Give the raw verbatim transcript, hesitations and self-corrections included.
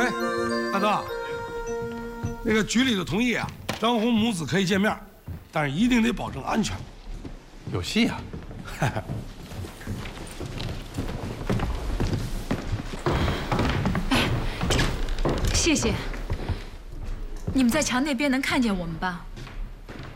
哎，大哥，那个局里头同意啊，张红母子可以见面，但是一定得保证安全。 有戏啊！ 哎，谢谢。你们在墙那边能看见我们吧？